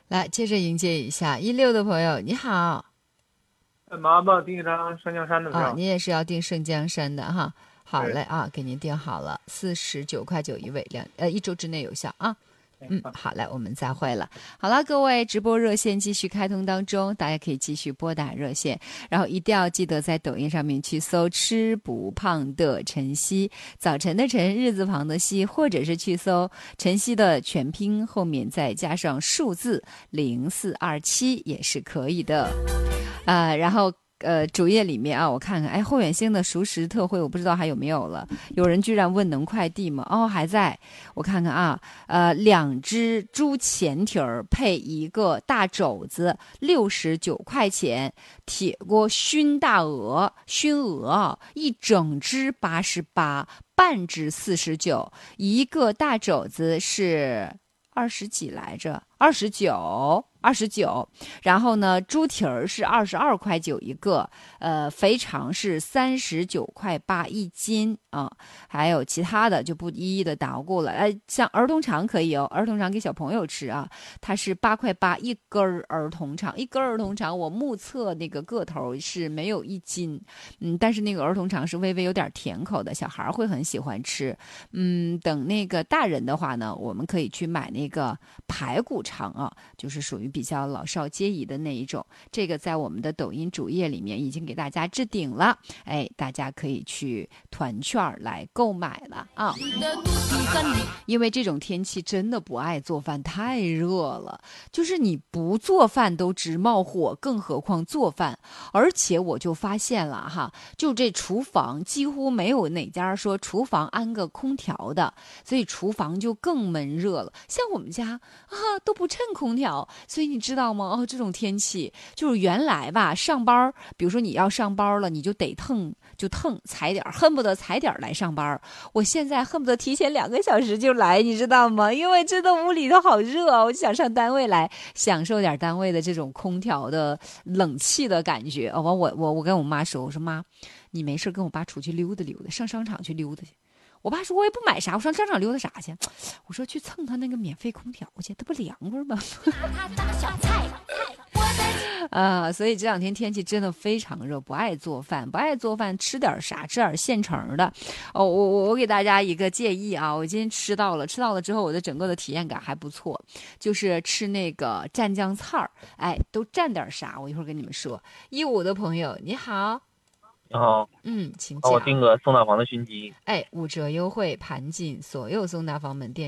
来，接着迎接一下16的朋友，你好。 麻烦订一张上江山的啊， 票。 你也是要订圣江山的哈。好对。 嘞啊，给您订好了，49.9块一位，一周之内有效啊。好嘞，我们再会了。好了，各位，直播热线继续开通当中，大家可以继续拨打热线，然后一定要记得在抖音上面去搜“吃不胖的晨曦”，早晨的晨，日字旁的曦，或者是去搜晨曦的全拼后面再加上数字0427也是可以的。然后主页里面啊，我看看，哎，后远星的熟食特惠，我不知道还有没有了。有人居然问能快递吗？哦，还在。我看看啊，2只猪前蹄儿配一个大肘子，69块钱。铁锅熏大鹅，熏鹅一整只88，半只49，一个大肘子是20几来着，29，然后呢，猪蹄儿是22.9块一个，肥肠是39.8块一斤啊，还有其他的就不一一的捣鼓了。像儿童肠可以哦，儿童肠给小朋友吃啊，它是8.8块一根儿童肠，一根儿童肠我目测那个个头是没有1斤，但是那个儿童肠是微微有点甜口的，小孩会很喜欢吃。等那个大人的话呢，我们可以去买那个排骨肠啊，就是属于比较老少皆宜的那一种。这个在我们的抖音主页里面已经给大家置顶了，大家可以去团券来购买了啊。因为这种天气真的不爱做饭，太热了，就是你不做饭都直冒火，更何况做饭。而且我就发现了哈，就这厨房几乎没有哪家说厨房安个空调的，所以厨房就更闷热了。像我们家都不趁空调，所以你知道吗？这种天气就是原来吧，上班，比如说你要上班了，你就得踩点，恨不得踩点来上班。我现在恨不得提前2个小时就来，你知道吗？因为真的屋里头好热啊，我就想上单位来享受点单位的这种空调的冷气的感觉。我跟我妈说，我说妈，你没事跟我爸出去溜达溜达，上商场去溜达去。我爸说我也不买啥，我上商场溜达啥去？我说去蹭他那个免费空调去，他不凉快吗？所以这2天天气真的非常热，不爱做饭，吃点啥？吃点现成的。我给大家一个建议啊，我今天吃到了之后，我的整个的体验感还不错，就是吃那个蘸酱菜儿，都蘸点啥？我一会儿跟你们说。15的朋友你好。 你好。 请帮我讲。 订个宋大房的熏鸡。 5折优惠，盘锦所有宋大房门店。